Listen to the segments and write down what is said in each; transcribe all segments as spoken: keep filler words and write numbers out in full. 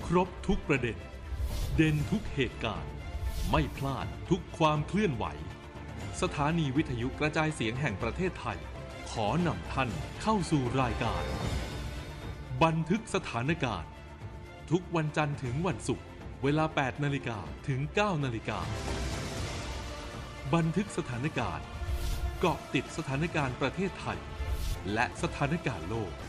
ครบทุกประเด็นเด่นทุกเหตุการณ์ไม่พลาดทุกความเคลื่อนไหวสถานีวิทยุกระจายเสียงแห่งประเทศไทยขอนำท่านเข้าสู่รายการบันทึกสถานการณ์ทุกวันจันทร์ถึงวันศุกร์เวลา แปดนาฬิกา ถึง เก้านาฬิกาบันทึกสถานการณ์เกาะติดสถานการณ์ประเทศไทยและสถานการณ์โลก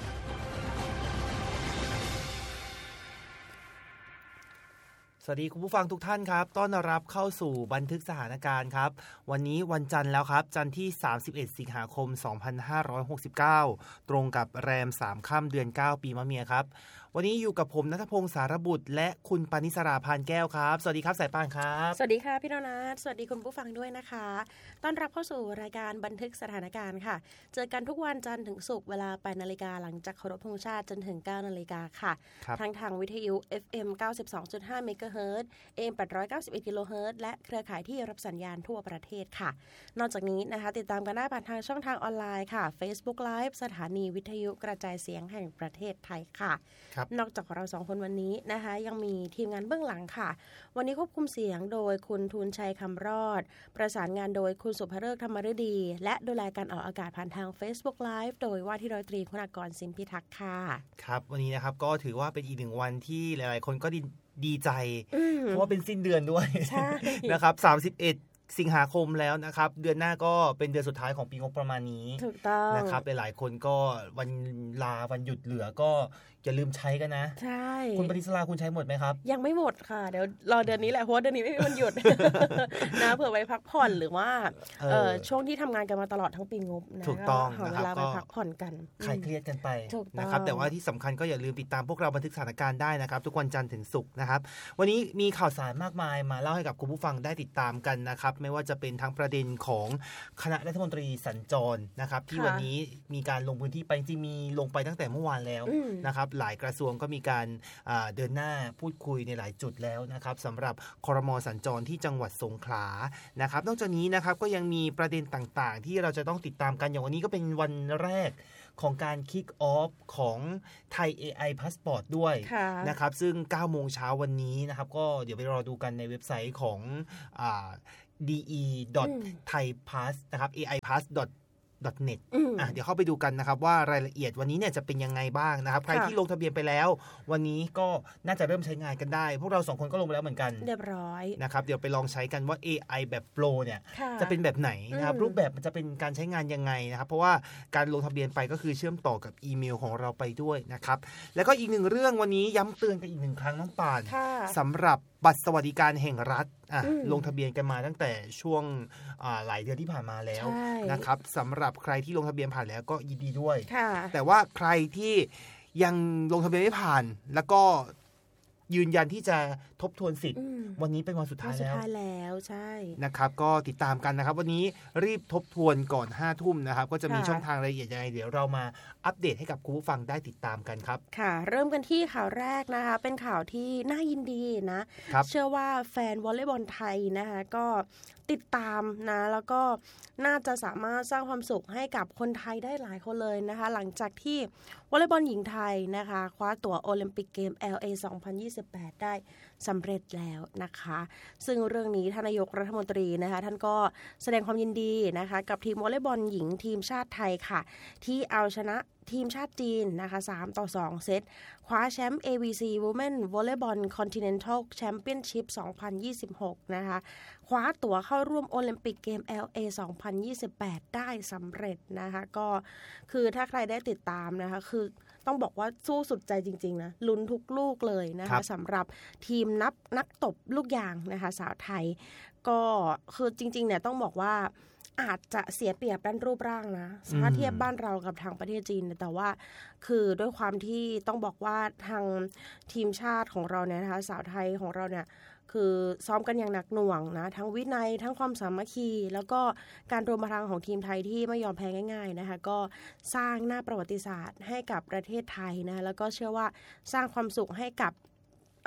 สวัสดีคุณผู้ฟังทุกท่านครับต้อนรับเข้าสู่บันทึกสถานการณ์ครับวันนี้วันจันทร์แล้วครับจันทร์ที่สามสิบเอ็ดสิงหาคมสองพันห้าร้อยหกสิบเก้าตรงกับแรมสามค่ำเดือนเก้าปีมะเมียครับวันนี้อยู่กับผมณัฐพงศ์สารบุตรและคุณปณิสราพานแก้วครับสวัสดีครับสายป่านครับสวัสดีค่ะพี่โนนัทสวัสดีคุณผู้ฟังด้วยนะคะต้อนรับเข้าสู่รายการบันทึกสถานการณ์ค่ะเจอกันทุกวันจันทร์ถึงศุกร์เวลา แปดนาฬิกาหลังจากเคารพธงชาติจนถึง เก้านาฬิกาค่ะทางทางวิทยุ เอฟ เอ็ม เก้าสิบสองจุดห้า เมกะเฮิรตซ์ เอ เอ็ม แปดร้อยเก้าสิบเอ็ด กิโลเฮิรตซ์และเครือข่ายที่รับสัญญาณทั่วประเทศค่ะนอกจากนี้นะคะติดตามกันได้ผ่านทางช่องทางออนไลน์ค่ะ Facebook Live สถานีวิทยุกระจายเสียงแห่งประเทศไทยค่ะนอกจากเราสองคนวันนี้นะคะยังมีทีมงานเบื้องหลังค่ะวันนี้ควบคุมเสียงโดยคุณทูลชัยคำรอดประสานงานโดยคุณสุภฤกษ์ธรรมฤดีและดูแลการออกอากาศผ่านทาง Facebook Live โดยว่าที่ร้อยตรีคุณากรสินพิทักษ์ค่ะครับวันนี้นะครับก็ถือว่าเป็นอีกหนึ่งวันที่หลายๆคนก็ดีดีใจเพราะว่าเป็นสิ้นเดือนด้วยนะครับสามสิบเอ็ดสิงหาคมแล้วนะครับเดือนหน้าก็เป็นเดือนสุดท้ายของปีงบประมาณนี้ถูกต้องนะครับหลายๆคนก็วันลาวันหยุดเหลือก็อย่าลืมใช้กันนะใช่คุณปณิสราคุณใช้หมดไหมครับยังไม่หมดค่ะเดี๋ยวรอเดือนนี้แหละเพราะเดือนนี้ไม่มีวันหยุด นะเผื่อไว้พักผ่อนหรือว่าเออช่วงที่ทำงานกันมาตลอดทั้งปีงบนะถูกต้องหาเวลาไปพักผ่อนกันคลายเครียดกันไปนะครับแต่ว่าที่สำคัญก็อย่าลืมติดตามพวกเราบันทึกสถานการณ์ได้นะครับทุกวันจันทร์ถึงศุกร์นะครับวันนี้มีข่าวสารมากมายมาเล่าให้กับคุณผู้ฟังได้ติดตามกันนะครับไม่ว่าจะเป็นทั้งประเด็นของคณะรัฐมนตรีสัญจรนะครับที่วันนี้มีการลงพื้นที่ไปจริงๆมีลงไปตั้งแต่เมื่อวานแล้วนะครับหลายกระทรวงก็มีการเดินหน้าพูดคุยในหลายจุดแล้วนะครับสำหรับครม.สัญจรที่จังหวัดสงขลานะครับนอกจากนี้นะครับก็ยังมีประเด็นต่างๆที่เราจะต้องติดตามกันอย่างวันนี้ก็เป็นวันแรกของการคิกออฟของไทย เอ ไอ Passport ด้วยนะครับซึ่ง เก้าโมงเช้าวันนี้นะครับก็เดี๋ยวไปรอดูกันในเว็บไซต์ของอ่า ดี อี ดอท ไทย พาส นะครับ เอ ไอ พาส เน็ต อ่ะเดี๋ยวเข้าไปดูกันนะครับว่ารายละเอียดวันนี้เนี่ยจะเป็นยังไงบ้างนะครับใครที่ลงทะเบียนไปแล้ววันนี้ก็น่าจะเริ่มใช้งานกันได้พวกเราสองคนก็ลงไปแล้วเหมือนกันเรียบร้อยนะครับเดี๋ยวไปลองใช้กันว่า เอ ไอ แบบโปรเนี่ยจะเป็นแบบไหนนะครับรูปแบบมันจะเป็นการใช้งานยังไงนะครับเพราะว่าการลงทะเบียนไปก็คือเชื่อมต่อกับอีเมลของเราไปด้วยนะครับแล้วก็อีกหนึ่งเรื่องวันนี้ย้ำเตือนกันอีกหนึ่งครั้งน้องป่านสำหรับบัตรสวัสดิการแห่งรัฐอ่ะลงทะเบียนกันมาตั้งแต่ช่วงหลายเดือนที่ผ่านมาแล้วนะครับสำหรับใครที่ลงทะเบียนผ่านแล้วก็ยินดีด้วยแต่ว่าใครที่ยังลงทะเบียนไม่ผ่านแล้วก็ยืนยันที่จะทบทวนสิทธิ์วันนี้เป็นวันสุดท้ายแล้วสุดท้ายแล้วใช่นะครับก็ติดตามกันนะครับวันนี้รีบทบทวนก่อนห้าทุ่มนะครับก็จะมีช่องทางรายละเอียดยังไงเดี๋ยวเรามาอัปเดตให้กับคุณผู้ฟังได้ติดตามกันครับค่ะเริ่มกันที่ข่าวแรกนะคะเป็นข่าวที่น่ายินดีนะเชื่อว่าแฟนวอลเลย์บอลไทยนะคะก็ติดตามนะแล้วก็น่าจะสามารถสร้างความสุขให้กับคนไทยได้หลายคนเลยนะคะหลังจากที่วอลเลย์บอลหญิงไทยนะคะคว้าตั๋วโอลิมปิกเกม แอล เอ สองพันยี่สิบแปดได้สำเร็จแล้วนะคะซึ่งเรื่องนี้ท่านนายกรัฐมนตรีนะคะท่านก็แสดงความยินดีนะคะกับทีมวอลเลย์บอลหญิงทีมชาติไทยค่ะที่เอาชนะทีมชาติจีนนะคะสามต่อสองเซตคว้าแชมป์ เอ วี ซี Women Volleyball Continental Championship สองพันยี่สิบหกนะคะคว้าตั๋วเข้าร่วมโอลิมปิกเกม แอล เอ สองพันยี่สิบแปดได้สำเร็จนะคะก็คือถ้าใครได้ติดตามนะคะคือต้องบอกว่าสู้สุดใจจริงๆนะลุ้นทุกลูกเลยนะคะสำหรับทีมนับนักตบลูกยางนะคะสาวไทยก็คือจริงๆเนี่ยต้องบอกว่าอาจจะเสียเปรียบด้านรูปร่างนะถ้าเทียบบ้านเรากับทางประเทศจีนแต่ว่าคือด้วยความที่ต้องบอกว่าทางทีมชาติของเราเนี่ยนะคะสาวไทยของเราเนี่ยคือซ้อมกันอย่างหนักหน่วงนะทั้งวินัยทั้งความสามัคคีแล้วก็การรวมพลังของทีมไทยที่ไม่ยอมแพ้ง่ายๆนะคะก็สร้างหน้าประวัติศาสตร์ให้กับประเทศไทยนะแล้วก็เชื่อว่าสร้างความสุขให้กับ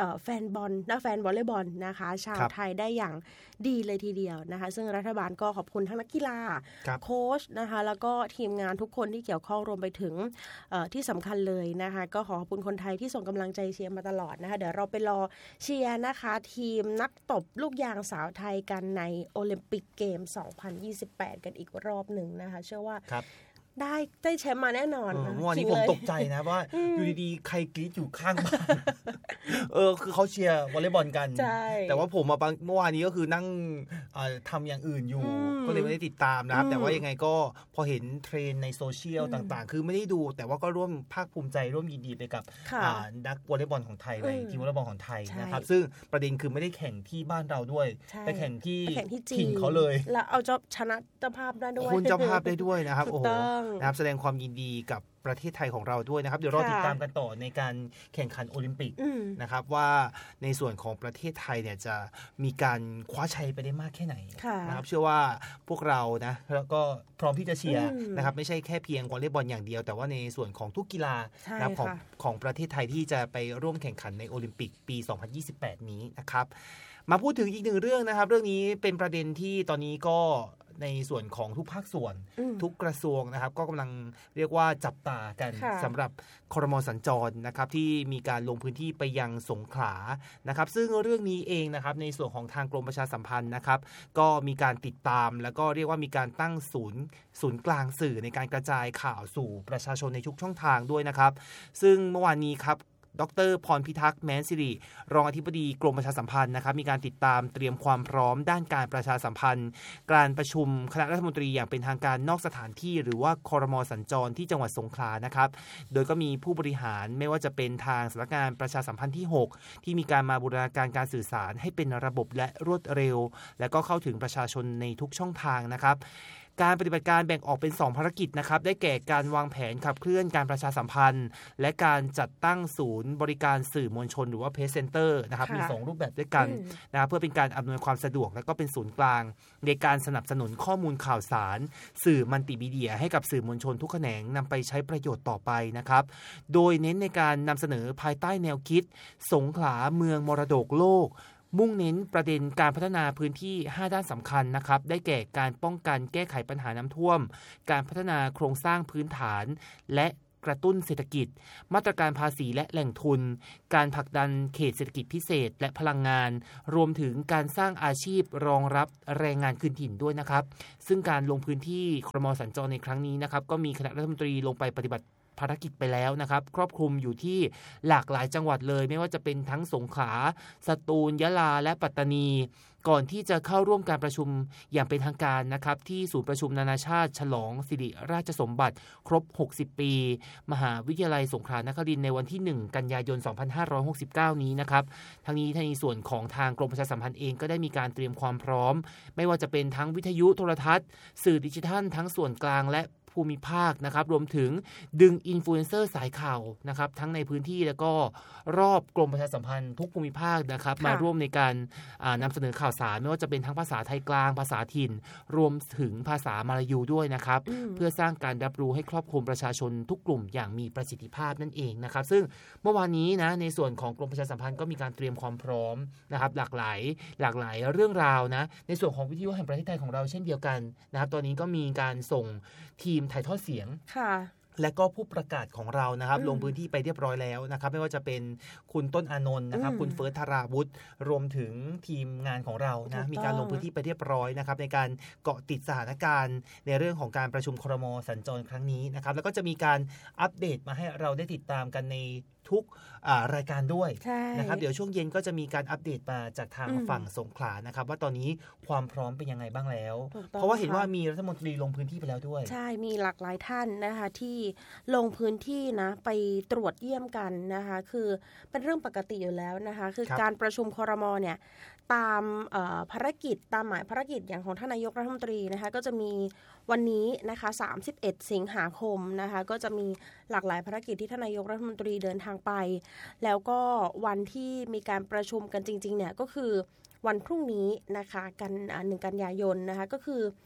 แฟนบอลและแฟนวอลเลย์บอลนะคะชาวไทยได้อย่างดีเลยทีเดียวนะคะซึ่งรัฐบาลก็ขอบคุณทั้งนักกีฬาโค้ชนะคะแล้วก็ทีมงานทุกคนที่เกี่ยวข้องรวมไปถึงที่สำคัญเลยนะคะก็ขอขอบคุณคนไทยที่ส่งกำลังใจเชียร์มาตลอดนะคะเดี๋ยวเราไปรอเชียร์นะคะทีมนักตบลูกยางสาวไทยกันในโอลิมปิกเกมสองพันยี่สิบแปดกันอีกรอบหนึ่งนะคะเชื่อว่าได้ได้แชมป์มาแน่นอนนะเมื่อวานนี้ผมตกใจนะว่าอยู่ดีๆใครกรี๊ดอยู่ข้างบ้านเออคือเขาเชียร์วอลเลย์บอลกันแต่ว่าผมเมื่อวานนี้ก็คือนั่งทำอย่างอื่นอยู่ก็เลยไม่ได้ติดตามนะครับแต่ว่ายังไงก็พอเห็นเทรนในโซเชียลต่างๆคือไม่ได้ดูแต่ว่าก็ร่วมภาคภูมิใจร่วมยินดีไปกับนักวอลเลย์บอลของไทยในทีมวอลเลย์บอลของไทยนะครับซึ่งประเด็นคือไม่ได้แข่งที่บ้านเราด้วยแต่แข่งที่ถิ่นเขาเลยแล้วเอาจะชนะเจ้าภาพได้ด้วยคุณเจ้าภาพได้ด้วยนะครับโอ้โหนะครับแสดงความยินดีกับประเทศไทยของเราด้วยนะครับเดี๋ยวรอติดตามกันต่อในการแข่งขันโอลิมปิกนะครับว่าในส่วนของประเทศไทยเนี่ยจะมีการคว้าชัยไปได้มากแค่ไหนนะครับเชื่อว่าพวกเรานะแล้วก็พร้อมที่จะเชียร์นะครับไม่ใช่แค่เพียงวอลเลย์บอลอย่างเดียวแต่ว่าในส่วนของทุกกีฬานะครับของของประเทศไทยที่จะไปร่วมแข่งขันในโอลิมปิกปีสองพันยี่สิบแปดนี้นะครับมาพูดถึงอีกหนึ่งเรื่องนะครับเรื่องนี้เป็นประเด็นที่ตอนนี้ก็ในส่วนของทุกภาคส่วนทุกกระทรวงนะครับก็กำลังเรียกว่าจับตากันสำหรับครม.สัญจรนะครับที่มีการลงพื้นที่ไปยังสงขลานะครับซึ่งเรื่องนี้เองนะครับในส่วนของทางกรมประชาสัมพันธ์นะครับก็มีการติดตามแล้วก็เรียกว่ามีการตั้งศูนย์ศูนย์กลางสื่อในการกระจายข่าวสู่ประชาชนในทุกช่องทางด้วยนะครับซึ่งเมื่อวานนี้ครับดร.พรพิทักษ์แม้นสิริรองอธิบดีกรมประชาสัมพันธ์นะครับมีการติดตามเตรียมความพร้อมด้านการประชาสัมพันธ์การประชุมคณะรัฐมนตรีอย่างเป็นทางการนอกสถานที่หรือว่าครม.สัญจรที่จังหวัดสงขลานะครับโดยก็มีผู้บริหารไม่ว่าจะเป็นทางสำนักงานประชาสัมพันธ์ที่หกที่มีการมาบูรณาการการสื่อสารให้เป็นระบบและรวดเร็วและก็เข้าถึงประชาชนในทุกช่องทางนะครับการปฏิบัติการแบ่งออกเป็นสองภารกิจนะครับได้แก่การวางแผนขับเคลื่อนการประชาสัมพันธ์และการจัดตั้งศูนย์บริการสื่อมวลชนหรือว่าเพจเซ็นเตอร์นะครับมีสองรูปแบบด้วยกันนะครับเพื่อเป็นการอำนวยความสะดวกและก็เป็นศูนย์กลางในการสนับสนุนข้อมูลข่าวสารสื่อมัลติมีเดียให้กับสื่อมวลชนทุกแขนงนำไปใช้ประโยชน์ต่อไปนะครับโดยเน้นในการนำเสนอภายใต้แนวคิดสงขลาเมืองมรดกโลกมุ่งเน้นประเด็นการพัฒนาพื้นที่ห้าด้านสำคัญนะครับได้แก่การป้องกันแก้ไขปัญหาน้ำท่วมการพัฒนาโครงสร้างพื้นฐานและกระตุ้นเศรษฐกิจมาตรการภาษีและแหล่งทุนการผลักดันเขตเศรษฐกิจพิเศษและพลังงานรวมถึงการสร้างอาชีพรองรับแรงงานคืนถิ่นด้วยนะครับซึ่งการลงพื้นที่ครม.สัญจรในครั้งนี้นะครับก็มีคณะรัฐมนตรีลงไปปฏิบัติภารกิจไปแล้วนะครับครอบคลุมอยู่ที่หลากหลายจังหวัดเลยไม่ว่าจะเป็นทั้งสงขลาสตูลยะลาและปัตตานีก่อนที่จะเข้าร่วมการประชุมอย่างเป็นทางการนะครับที่ศูนย์ประชุมนานาชาติฉลองสิริราชสมบัติครบหกสิบปีมหาวิทยาลัยสงขลานครินทร์ในวันที่หนึ่งกันยายนสองพันห้าร้อยหกสิบเก้านี้นะครับทั้งนี้ในส่วนของทางกรมประชาสัมพันธ์เองก็ได้มีการเตรียมความพร้อมไม่ว่าจะเป็นทั้งวิทยุโทรทัศน์สื่อดิจิทัลทั้งส่วนกลางและภูมิภาคนะครับรวมถึงดึงอินฟลูเอนเซอร์สายข่าวนะครับทั้งในพื้นที่แล้วก็รอบกรมประชาสัมพันธ์ทุกภูมิภาคนะครับมาร่วมในการนำเสนอข่าวสารไม่ว่าจะเป็นทั้งภาษาไทยกลางภาษาถิ่นรวมถึงภาษามลายูด้วยนะครับเพื่อสร้างการรับรู้ให้ครอบคลุมประชาชนทุกกลุ่มอย่างมีประสิทธิภาพนั่นเองนะครับซึ่งเมื่อวานนี้นะในส่วนของกรมประชาสัมพันธ์ก็มีการเตรียมความพร้อมนะครับหลากหลายหลากหลายเรื่องราวนะในส่วนของวิทยุแห่งประเทศไทยของเราเช่นเดียวกันนะครับตอนนี้ก็มีการส่งทีมถ่ายทอดเสียงและก็ผู้ประกาศของเรานะครับลงพื้นที่ไปเรียบร้อยแล้วนะครับไม่ว่าจะเป็นคุณต้นอานนท์นะครับคุณเฟิร์สธาราวุฒิรวมถึงทีมงานของเรานะมีการลงพื้นที่ไปเรียบร้อยนะครับในการเกาะติดสถานการณ์ในเรื่องของการประชุมครม.สัญจรครั้งนี้นะครับแล้วก็จะมีการอัปเดตมาให้เราได้ติดตามกันในทุกรายการด้วยนะครับเดี๋ยวช่วงเย็นก็จะมีการอัปเดตมาจากทางฝั่งสงขลานะครับว่าตอนนี้ความพร้อมเป็นยังไงบ้างแล้วเพราะว่าเห็นว่ามีรัฐมนตรีลงพื้นที่ไปแล้วด้วยใช่มีหลากหลายท่านนะคะที่ลงพื้นที่นะไปตรวจเยี่ยมกันนะคะคือเป็นเรื่องปกติอยู่แล้วนะคะคือการประชุมครม.เนี่ยตามภารกิจตามหมายภารกิจอย่างของท่านนายกรัฐมนตรีนะคะก็จะมีวันนี้นะคะสามสิบเอ็ดสิงหาคมนะคะก็จะมีหลากหลายภารกิจที่ท่านนายกรัฐมนตรีเดินทางไปแล้วก็วันที่มีการประชุมกันจริงๆเนี่ยก็คือวันพรุ่งนี้นะคะกันหนึ่งกันยายนนะคะก็คือ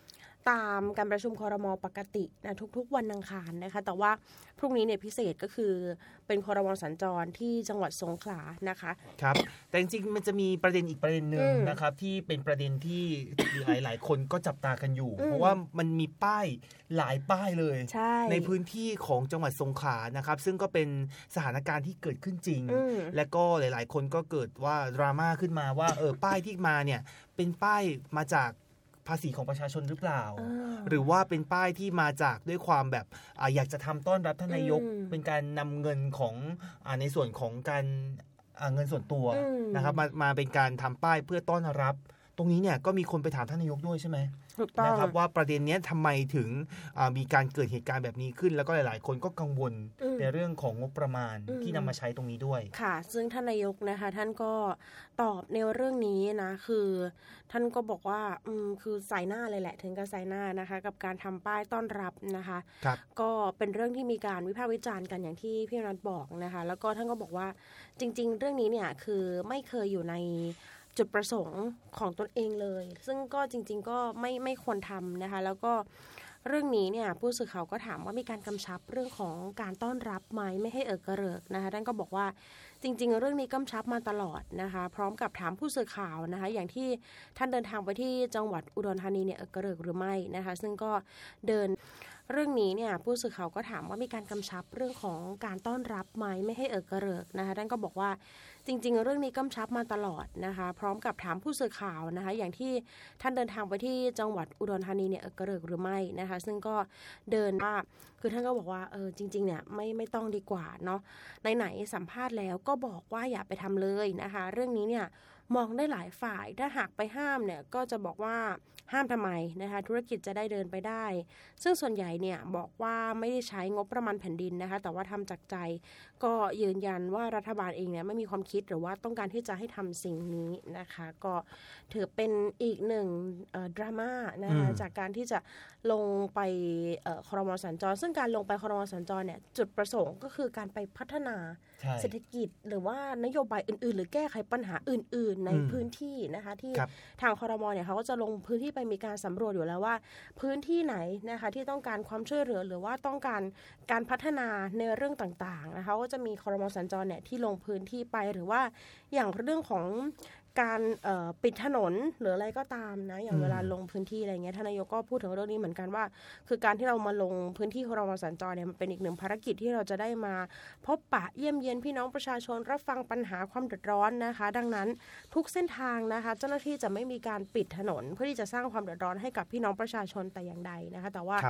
ตามการประชุมครม.ปกตินะทุกๆวันอังคารนะคะแต่ว่าพรุ่งนี้เนี่ยพิเศษก็คือเป็นครม.สัญจรที่จังหวัดสงขลานะคะครับแต่จริงๆมันจะมีประเด็นอีกประเด็นนึงนะครับที่เป็นประเด็นที่หลายๆคนก็จับตากันอยู่เพราะว่ามันมีป้ายหลายป้ายเลยใ, ในพื้นที่ของจังหวัดสงขลานะครับซึ่งก็เป็นสถานการณ์ที่เกิดขึ้นจริงและก็หลายๆคนก็เกิดว่าดราม่าขึ้นมาว่าเออป้ายที่มาเนี่ยเป็นป้ายมาจากภาษีของประชาชนหรือเปล่าหรือว่าเป็นป้ายที่มาจากด้วยความแบบออยากจะทำต้อนรับท่านนายกเป็นการนำเงินของอในส่วนของการเงินส่วนตัวนะครับมามาเป็นการทำป้ายเพื่อต้อนรับตรงนี้เนี่ยก็มีคนไปถามท่านนายกด้วยใช่ไหมนะครับว่าประเด็นนี้ทำไมถึงมีการเกิดเหตุการณ์แบบนี้ขึ้นแล้วก็หลายๆคนก็กังวลในเรื่องของงบประมาณที่นำมาใช้ตรงนี้ด้วยค่ะซึ่งท่านนายกนะคะท่านก็ตอบในเรื่องนี้นะคือท่านก็บอกว่าอืมคือใส่หน้าเลยแหละถึงกับใส่หน้านะคะกับการทำป้ายต้อนรับนะคะก็เป็นเรื่องที่มีการวิพากษ์วิจารณ์กันอย่างที่พี่นัทบอกนะคะแล้วก็ท่านก็บอกว่าจริงๆเรื่องนี้เนี่ยคือไม่เคยอยู่ในจุดประสงค์ของตนเองเลยซึ่งก็จริงๆก็ไม่ไม่ควรทำนะคะแล้วก็เรื่องนี้เนี่ยผู้สื่อข่าวก็ถามว่ามีการกำชับเรื่องของการต้อนรับไหมไม่ให้เอิกกระเริกนะคะท่านก็บอกว่าจริงๆเรื่องนี้กำชับมาตลอดนะคะพร้อมกับถามผู้สื่อข่าวนะคะอย่างที่ท่านเดินทางไปที่จังหวัดอุดรธานีเนี่ยเอิกกระเริกหรือไม่นะคะซึ่งก็เดินเรื่องนี้เนี่ยผู้สื่อข่าวก็ถามว่ามีการกำชับเรื่องของการต้อนรับไหมไม่ให้เอิกกระเริกนะคะท่านก็บอกว่าจริงๆเรื่องนี้กำชับมาตลอดนะคะพร้อมกับถามผู้สื่อข่าวนะคะอย่างที่ท่านเดินทางไปที่จังหวัดอุดรธานีเนี่ยเอิกกระเริกหรือไม่นะคะซึ่งก็เดินว่าคือท่านก็บอกว่าเออจริงๆเนี่ยไม่ไม่ต้องดีกว่าเนาะไหนๆสัมภาษณ์แล้วก็บอกว่าอย่าไปทำเลยนะคะเรื่องนี้เนี่ยมองได้หลายฝ่ายถ้าหากไปห้ามเนี่ยก็จะบอกว่าห้ามทำไมนะคะธุรกิจจะได้เดินไปได้ซึ่งส่วนใหญ่เนี่ยบอกว่าไม่ได้ใช้งบประมาณแผ่นดินนะคะแต่ว่าทำจากใจก็ยืนยันว่ารัฐบาลเองเนี่ยไม่มีความคิดหรือว่าต้องการที่จะให้ทำสิ่งนี้นะคะก็ถือเป็นอีกหนึ่งดราม่านะคะจากการที่จะลงไปครม.สัญจรซึ่งการลงไปครม.สัญจรเนี่ยจุดประสงค์ก็คือการไปพัฒนาเศรษฐกิจหรือว่านโยบายอื่นๆหรือแก้ไขปัญหาอื่นๆในพื้นที่นะคะที่ทางครม.เนี่ยเขาก็จะลงพื้นที่ไปมีการสำรวจอยู่แล้วว่าพื้นที่ไหนนะคะที่ต้องการความช่วยเหลือหรือว่าต้องการการพัฒนาในเรื่องต่างๆนะคะก็จะมีครม.สัญจรเนี่ยที่ลงพื้นที่ไปหรือว่าอย่างเรื่องของการปิดถนนหรืออะไรก็ตามนะอย่างเวลาลงพื้นที่อะไรเงี้ยท่านนายกก็พูดถึงเรื่องนี้เหมือนกันว่าคือการที่เรามาลงพื้นที่ครม.สัญจรเนี่ยมันเป็นอีกหนึ่งภารกิจที่เราจะได้มาพบปะเยี่ยมเยียนพี่น้องประชาชนรับฟังปัญหาความเดือดร้อนนะคะดังนั้นทุกเส้นทางนะคะเจ้าหน้าที่จะไม่มีการปิดถนนเพื่อที่จะสร้างความเดือดร้อนให้กับพี่น้องประชาชนแต่อย่างใดนะคะแต่ว่า